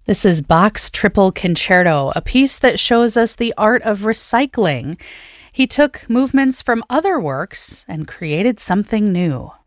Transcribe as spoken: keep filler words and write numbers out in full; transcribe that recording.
This is Bach's Triple Concerto, a piece that shows us the art of recycling. He took movements from other works and created something new.